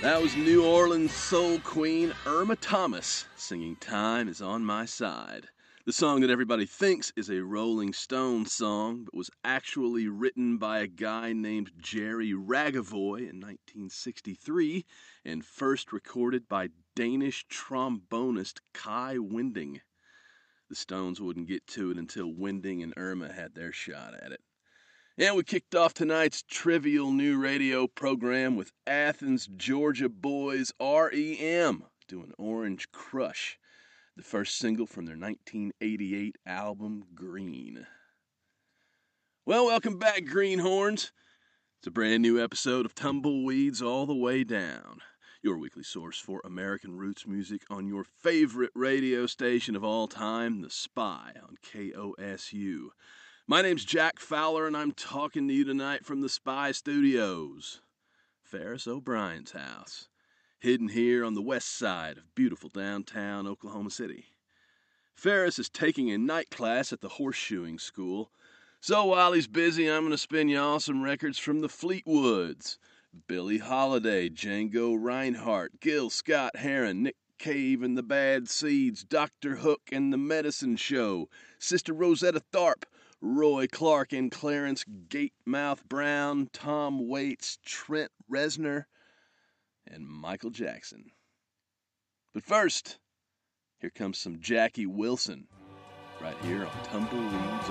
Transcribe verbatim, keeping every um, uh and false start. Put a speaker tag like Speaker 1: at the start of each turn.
Speaker 1: That was New Orleans soul queen Irma Thomas singing Time Is On My Side. The song that everybody thinks is a Rolling Stones song, but was actually written by a guy named Jerry Ragavoy in nineteen sixty-three and first recorded by Danish trombonist Kai Winding. The Stones wouldn't get to it until Winding and Irma had their shot at it. And we kicked off tonight's trivial new radio program with Athens, Georgia boys R E M doing Orange Crush, the first single from their nineteen eighty-eight album Green. Well, welcome back, Greenhorns. It's a brand new episode of Tumbleweeds All the Way Down, your weekly source for American roots music on your favorite radio station of all time, The Spy on K O S U. My name's Jack Fowler, and I'm talking to you tonight from the Spy Studios, Ferris O'Brien's house, hidden here on the west side of beautiful downtown Oklahoma City. Ferris is taking a night class at the horseshoeing school, so while he's busy, I'm going to spin y'all some records from the Fleetwoods, Billie Holiday, Django Reinhardt, Gil Scott-Heron, Nick Cave and the Bad Seeds, Doctor Hook and the Medicine Show, Sister Rosetta Tharpe, Roy Clark and Clarence Gatemouth Brown, Tom Waits, Trent Reznor, and Michael Jackson. But first, here comes some Jackie Wilson, right here on Tumbleweeds